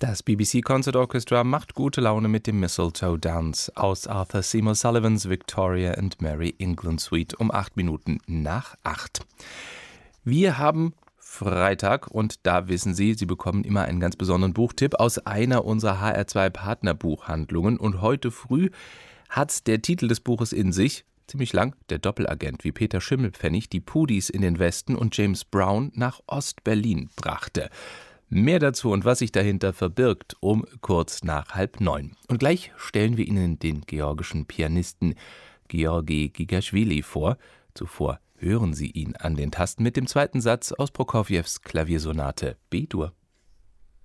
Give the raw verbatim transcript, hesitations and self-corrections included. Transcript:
Das B B C Concert Orchestra macht gute Laune mit dem Mistletoe Dance aus Arthur Seymour Sullivans Victoria and Mary England Suite um acht Minuten nach acht. Wir haben Freitag und da wissen Sie, Sie bekommen immer einen ganz besonderen Buchtipp aus einer unserer H R zwei Partnerbuchhandlungen und heute früh hat der Titel des Buches in sich, ziemlich lang, der Doppelagent, wie Peter Schimmelpfennig die Pudis in den Westen und James Brown nach Ost-Berlin brachte. Mehr dazu und was sich dahinter verbirgt, um kurz nach halb neun. Und gleich stellen wir Ihnen den georgischen Pianisten Georgi Gigaschwili vor. Zuvor hören Sie ihn an den Tasten mit dem zweiten Satz aus Prokofjews Klaviersonate B-Dur.